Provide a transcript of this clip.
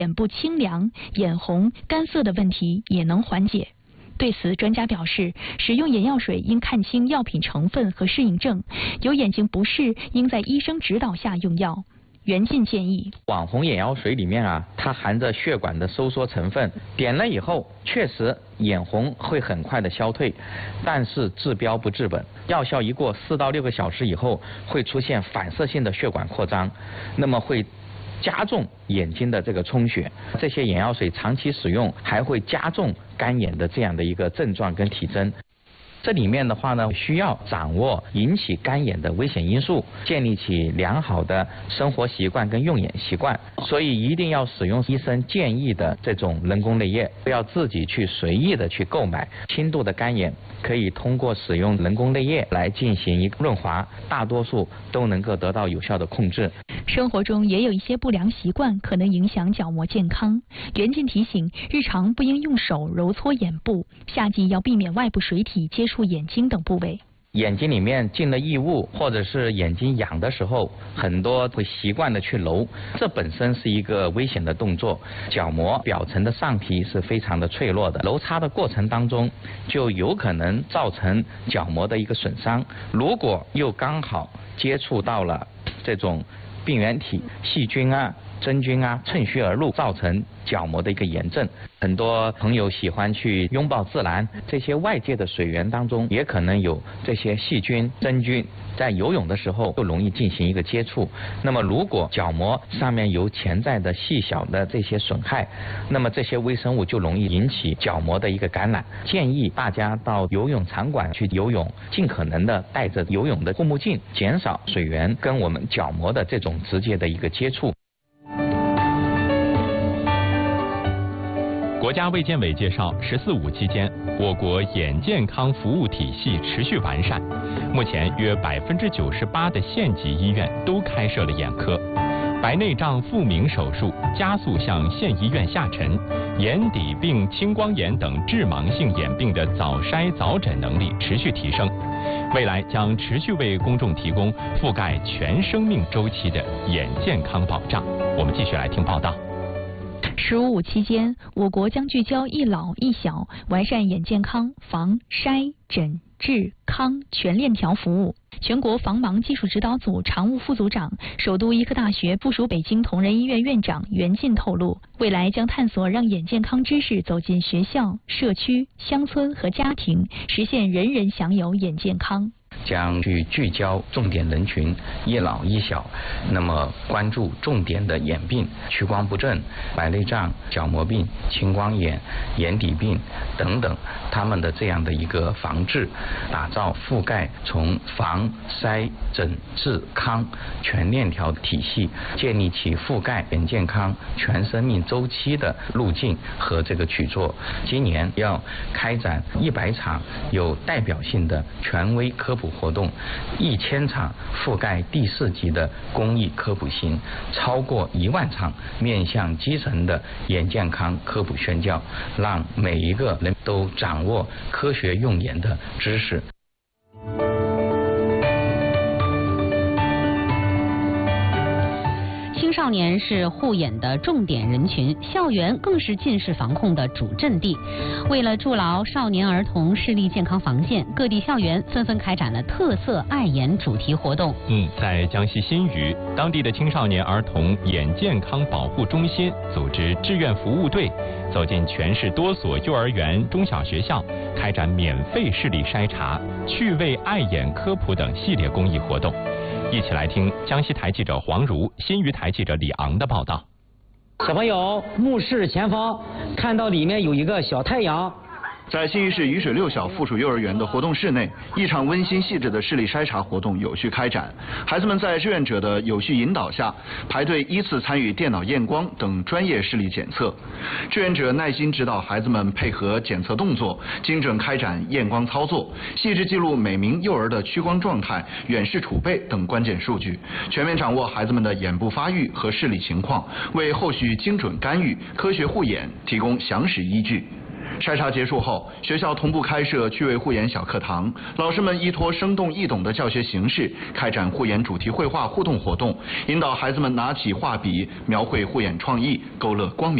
眼部清凉、眼红、干涩的问题也能缓解。对此，专家表示，使用眼药水应看清药品成分和适应症，有眼睛不适应在医生指导下用药。袁进建议， 网红眼药水里面它含着血管的收缩成分，点了以后确实眼红会很快的消退，但是治标不治本，药效一过4到6个小时以后，会出现反射性的血管扩张，那么会加重眼睛的这个充血。这些眼药水长期使用还会加重干眼的这样的一个症状跟体征。这里面的话呢，需要掌握引起干眼的危险因素，建立起良好的生活习惯跟用眼习惯。所以一定要使用医生建议的这种人工泪液，不要自己去随意的去购买。轻度的干眼可以通过使用人工泪液来进行一个润滑，大多数都能够得到有效的控制。 生活中也有一些不良习惯可能影响角膜健康。袁进提醒，日常不应用手揉搓眼部，夏季要避免外部水体接触眼睛等部位。 眼睛里面进了异物，或者是眼睛痒的时候，很多会习惯的去揉，这本身是一个危险的动作。角膜表层的上皮是非常的脆弱的，揉擦的过程当中就有可能造成角膜的一个损伤。如果又刚好接触到了这种病原体、细菌真菌趁虚而入，造成角膜的一个炎症。很多朋友喜欢去拥抱自然，这些外界的水源当中也可能有这些细菌、真菌，在游泳的时候就容易进行一个接触。那么如果角膜上面有潜在的细小的这些损害，那么这些微生物就容易引起角膜的一个感染。建议大家到游泳场馆去游泳，尽可能的戴着游泳的护目镜，减少水源跟我们角膜的这种直接的一个接触。 国家卫健委介绍，“14·5”期间，我国眼健康服务体系持续完善，目前约98%的县级医院都开设了眼科，白内障复明手术加速向县医院下沉，眼底病、青光眼等致盲性眼病的早筛早诊能力持续提升，未来将持续为公众提供覆盖全生命周期的眼健康保障。我们继续来听报道。 15·5期间，我国将聚焦一老一小，完善眼健康防筛诊治康全链条服务。全国防盲技术指导组常务副组长、首都医科大学附属北京同仁医院院长袁进透露，未来将探索让眼健康知识走进学校、社区、乡村和家庭，实现人人享有眼健康。 将去聚焦重点人群，一老一小，那么关注重点的眼病，屈光不正、白内障、角膜病、青光眼、眼底病等等，他们的这样的一个防治，打造覆盖从防筛诊治康全链条体系，建立起覆盖眼健康全生命周期的路径和这个举措。今年要开展100场有代表性的权威科普活动，1000场覆盖第4级的公益科普型，超过1万场面向基层的眼健康科普宣教，让每一个人都掌握科学用眼的知识。 青少年是护眼的重点人群，校园更是近视防控的主阵地。为了筑牢少年儿童视力健康防线，各地校园纷纷开展了特色爱眼主题活动。 在江西新余，当地的青少年儿童眼健康保护中心组织志愿服务队，走进全市多所幼儿园、中小学校，开展免费视力筛查、趣味爱眼科普等系列公益活动。一起来听江西台记者黄如、新余台记者李昂的报道。 小朋友目视前方，看到里面有一个小太阳。 在新余市雨水6小附属幼儿园的活动室内，一场温馨细致的视力筛查活动有序开展。孩子们在志愿者的有序引导下，排队依次参与电脑验光等专业视力检测。志愿者耐心指导孩子们配合检测动作，精准开展验光操作，细致记录每名幼儿的屈光状态、远视储备等关键数据，全面掌握孩子们的眼部发育和视力情况，为后续精准干预、科学护眼提供详实依据。 筛查结束后，学校同步开设趣味护眼小课堂，老师们依托生动易懂的教学形式，开展护眼主题绘画互动活动，引导孩子们拿起画笔，描绘护眼创意，勾勒光明。